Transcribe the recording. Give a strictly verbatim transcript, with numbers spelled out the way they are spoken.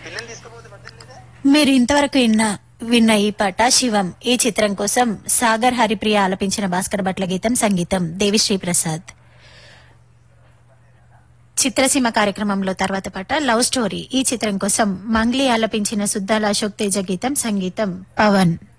మీరు ఇంతవరకు విన్న విన్న ఈ పాట శివం ఈ చిత్రం కోసం సాగర్ హరిప్రియ ఆలపించిన భాస్కర్ భట్ల గీతం, సంగీతం దేవిశ్రీ ప్రసాద్. చిత్రసీమ కార్యక్రమంలో తర్వాత పాట లవ్ స్టోరీ ఈ చిత్రం కోసం మంగ్లీ ఆలపించిన సుద్దాల అశోక్ తేజ గీతం, సంగీతం పవన్.